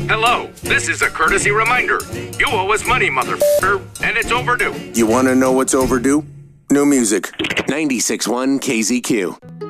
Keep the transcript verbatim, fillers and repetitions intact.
Hello, this is a courtesy reminder. You owe us money, motherfucker, and it's overdue. You want to know what's overdue? New music. ninety-six point one K Z Q.